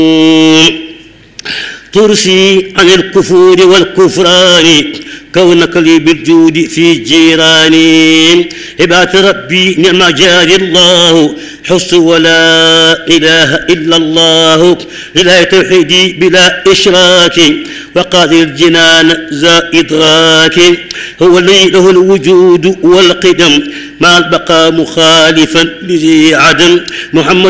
ترسي عن الكفور والكفران كونك لي بالجود في جيراني. عباد ربي نعم جاري الله حص ولا إله إلا الله إله توحيدي بلا إشراك وقاضي الجنان ذا إدراك هو الذي له الوجود والقدم مع البقاء مخالفا لذي عدم محمد